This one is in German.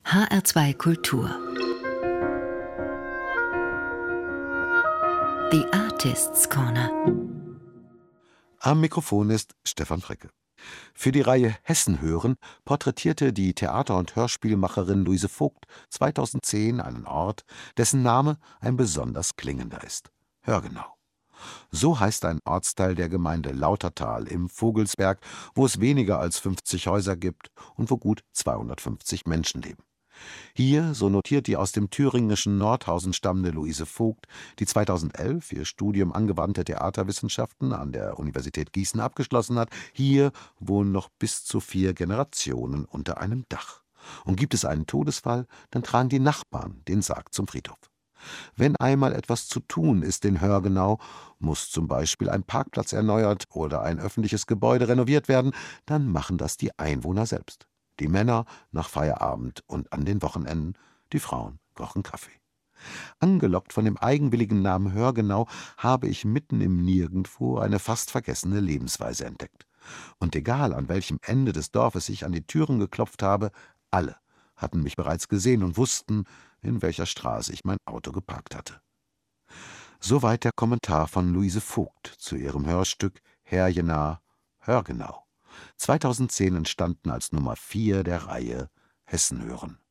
HR2 Kultur. The Artists' Corner. Am Mikrofon ist Stefan Frecke. Für die Reihe Hessen hören porträtierte die Theater- und Hörspielmacherin Luise Vogt 2010 einen Ort, dessen Name ein besonders klingender ist: Hörgenau. So heißt ein Ortsteil der Gemeinde Lautertal im Vogelsberg, wo es weniger als 50 Häuser gibt und wo gut 250 Menschen leben. Hier, so notiert die aus dem thüringischen Nordhausen stammende Luise Vogt, die 2011 ihr Studium Angewandte Theaterwissenschaften an der Universität Gießen abgeschlossen hat, hier wohnen noch bis zu 4 Generationen unter einem Dach. Und gibt es einen Todesfall, dann tragen die Nachbarn den Sarg zum Friedhof. Wenn einmal etwas zu tun ist in Hörgenau, muss zum Beispiel ein Parkplatz erneuert oder ein öffentliches Gebäude renoviert werden, dann machen das die Einwohner selbst. Die Männer nach Feierabend und an den Wochenenden, die Frauen kochen Kaffee. Angelockt von dem eigenwilligen Namen Hörgenau habe ich mitten im Nirgendwo eine fast vergessene Lebensweise entdeckt. Und egal, an welchem Ende des Dorfes ich an die Türen geklopft habe, alle hatten mich bereits gesehen und wussten, in welcher Straße ich mein Auto geparkt hatte. Soweit der Kommentar von Luise Vogt zu ihrem Hörstück Herjenah, Hörgenau, 2010 entstanden als Nummer 4 der Reihe Hessen hören.